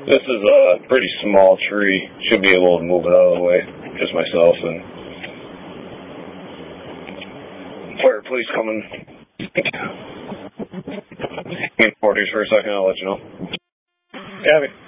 This is a pretty small tree. Should be able to move it out of the way. Just myself and fire police coming. In 40s for a second, I'll let you know. Copy.